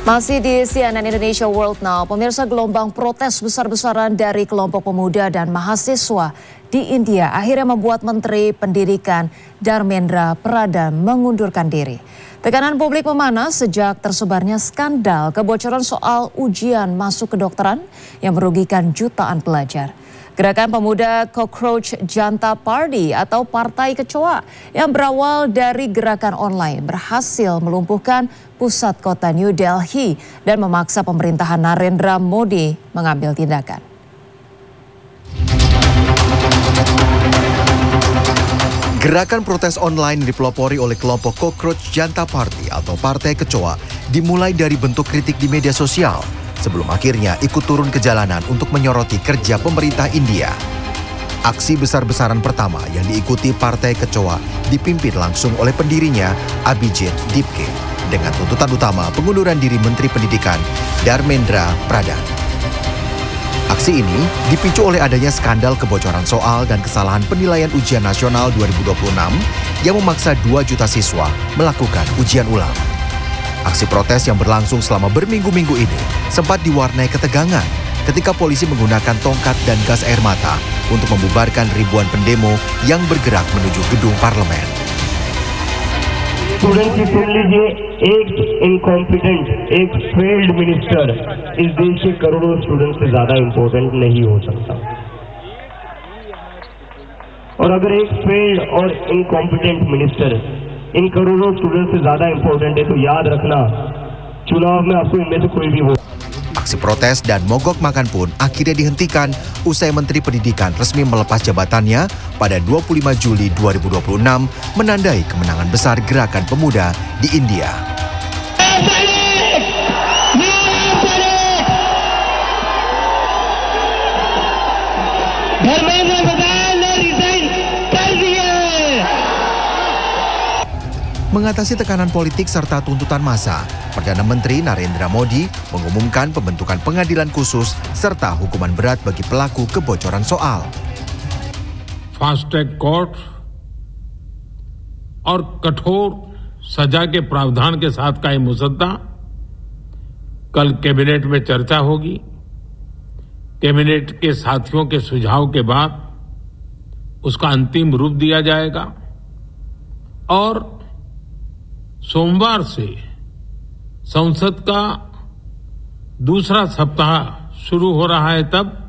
Masih di CNN Indonesia World Now, pemirsa, gelombang protes besar-besaran dari kelompok pemuda dan mahasiswa di India akhirnya membuat Menteri Pendidikan Dharmendra Pradhan mengundurkan diri. Tekanan publik memanas sejak tersebarnya skandal kebocoran soal ujian masuk kedokteran yang merugikan jutaan pelajar. Gerakan pemuda Cockroach Janta Party atau Partai Kecoa yang berawal dari gerakan online berhasil melumpuhkan pusat kota New Delhi dan memaksa pemerintahan Narendra Modi mengambil tindakan. Gerakan protes online dipelopori oleh kelompok Cockroach Janta Party atau Partai Kecoa dimulai dari bentuk kritik di media sosial sebelum akhirnya ikut turun ke jalanan untuk menyoroti kerja pemerintah India. Aksi besar-besaran pertama yang diikuti Partai Kecoa dipimpin langsung oleh pendirinya Abhijit Dipke dengan tuntutan utama pengunduran diri Menteri Pendidikan Dharmendra Pradhan. Aksi ini dipicu oleh adanya skandal kebocoran soal dan kesalahan penilaian ujian nasional 2026 yang memaksa 2 juta siswa melakukan ujian ulang. Aksi protes yang berlangsung selama berminggu-minggu ini sempat diwarnai ketegangan ketika polisi menggunakan tongkat dan gas air mata untuk membubarkan ribuan pendemo yang bergerak menuju gedung parlemen. Student की सुन लीजिए, एक इनकॉम्पिटेंट, एक failed minister इस देश के करोड़ों स्टूडेंट से ज्यादा इम्पोर्टेंट नहीं हो सकता। और अगर एक फेल्ड और इनकॉम्पिटेंट मिनिस्टर इन करोड़ों स्टूडेंट से ज्यादा इम्पोर्टेंट है तो याद रखना, चुनाव में आपको इनमें से कोई भी हो। Aksi protes dan mogok makan pun akhirnya dihentikan usai Menteri Pendidikan resmi melepas jabatannya pada 25 Juli 2026 menandai kemenangan besar gerakan pemuda di India. Mengatasi tekanan politik serta tuntutan massa, Perdana Menteri Narendra Modi mengumumkan pembentukan pengadilan khusus serta hukuman berat bagi pelaku kebocoran soal. Fast track court और कठोर सजा के प्रावधान के साथ का ये मुसद्दा कल कैबिनेट में चर्चा होगी। कैबिनेट के साथियों के सुझाव के बाद उसका अंतिम रूप दिया जाएगा और सोमवार से संसद का दूसरा सप्ताह शुरू हो रहा है। तब